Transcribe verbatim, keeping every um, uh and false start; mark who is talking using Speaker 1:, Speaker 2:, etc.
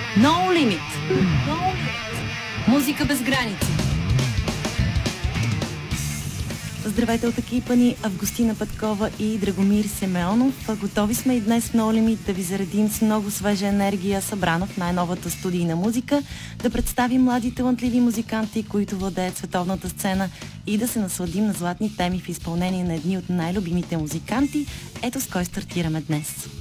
Speaker 1: No Limit. No Limit. Музика без граници. Здравейте от екипа ни Августина Петкова и Драгомир Симеонов. Готови сме и днес в No Limit да ви заредим с много свежа енергия, събрана в най-новата студийна музика, да представим млади талантливи музиканти, които владеят световната сцена и да се насладим на златни теми в изпълнение на едни от най-любимите музиканти. Ето с кой стартираме днес.